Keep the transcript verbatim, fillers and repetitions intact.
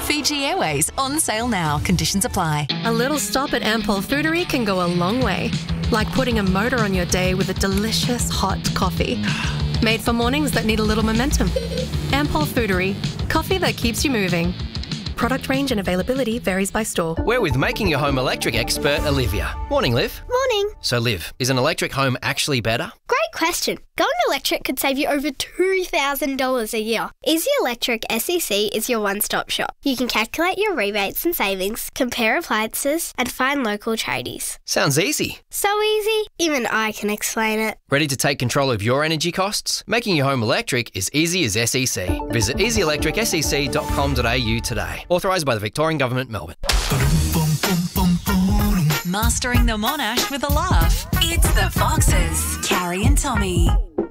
Fiji Airways, on sale now. Conditions apply. A little stop at Ampol Foodery can go a long way. Like putting a motor on your day with a delicious hot coffee. Made for mornings that need a little momentum. Ampol Foodery. Coffee that keeps you moving. Product range and availability varies by store. We're with Making Your Home Electric expert Olivia. Morning, Liv. Morning. So, Liv, is an electric home actually better? Great question. Going electric could save you over two thousand dollars a year. Easy Electric S E C is your one-stop shop. You can calculate your rebates and savings, compare appliances, and find local tradies. Sounds easy. So easy, even I can explain it. Ready to take control of your energy costs? Making your home electric is easy as S E C. Visit easy electric s e c dot com dot a u today. Authorised by the Victorian Government, Melbourne. Mastering the Monash with a laugh. It's the Foxes, Carrie and Tommy.